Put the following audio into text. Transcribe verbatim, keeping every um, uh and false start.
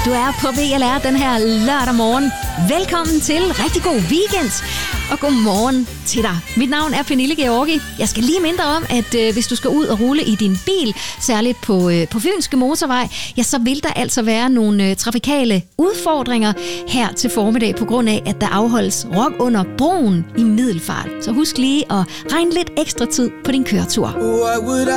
Du er på V L R den her lørdag morgen. Velkommen til. Rigtig god weekend. Og god morgen til dig. Mit navn er Pernille Georgi. Jeg skal lige minde dig om, at øh, hvis du skal ud og rulle i din bil, særligt på, øh, på Fynske Motorvej, ja, så vil der altså være nogle øh, trafikale udfordringer her til formiddag, på grund af, at der afholdes rock under broen i Middelfart. Så husk lige at regne lidt ekstra tid på din køretur.